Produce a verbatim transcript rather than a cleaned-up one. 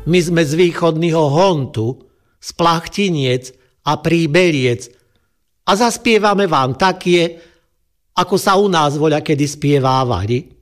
My sme z východného Hontu, z Plachtiniec a Príberiec a zaspievame vám také, ako sa u nás voľa kedy spievávali.